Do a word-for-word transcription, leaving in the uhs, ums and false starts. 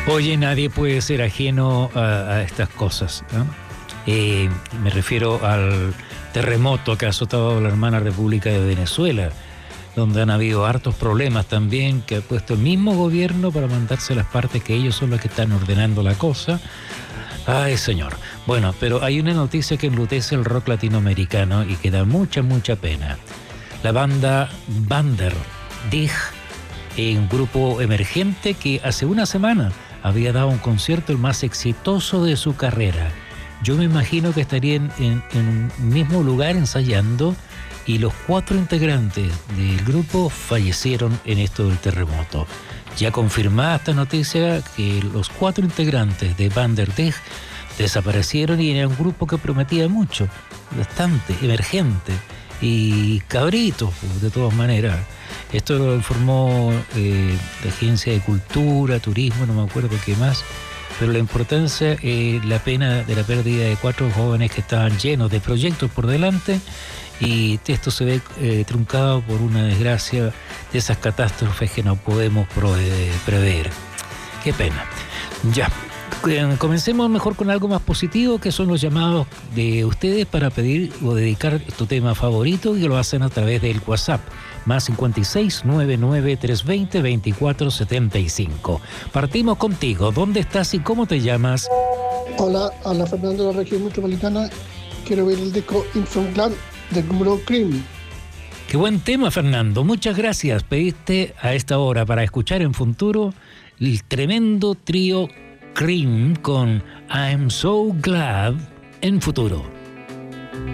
Oye, nadie puede ser ajeno a, a estas cosas, ¿no? Eh, me refiero al terremoto que ha azotado a la hermana República de Venezuela, donde han habido hartos problemas también que ha puesto el mismo gobierno para mandarse las partes que ellos son los que están ordenando la cosa. Ay, señor. Bueno, pero hay una noticia que enlutece el rock latinoamericano y que da mucha, mucha pena. La banda Vander Dig, un grupo emergente que hace una semana había dado un concierto el más exitoso de su carrera. Yo me imagino que estarían en, en un mismo lugar ensayando y los cuatro integrantes del grupo fallecieron en esto del terremoto. Ya confirmada esta noticia que los cuatro integrantes de Vander Dig desaparecieron y era un grupo que prometía mucho, bastante emergente y cabrito, de todas maneras. Esto lo informó eh, la Agencia de Cultura, Turismo, no me acuerdo qué más, pero la importancia, eh, la pena de la pérdida de cuatro jóvenes que estaban llenos de proyectos por delante, y esto se ve eh, truncado por una desgracia de esas catástrofes que no podemos prever. Qué pena. Ya, comencemos mejor con algo más positivo, que son los llamados de ustedes para pedir o dedicar tu tema favorito, y lo hacen a través del WhatsApp, más cincuenta y seis, noventa y nueve, trescientos veinte, veinticuatro setenta y cinco. Partimos contigo. ¿Dónde estás y cómo te llamas? Hola, habla Fernando de la región metropolitana. Quiero ver el disco Inframuclan del grupo Cream. Qué buen tema, Fernando. Muchas gracias. Pediste a esta hora para escuchar en futuro el tremendo trío Cream con I'm So Glad en Futuro.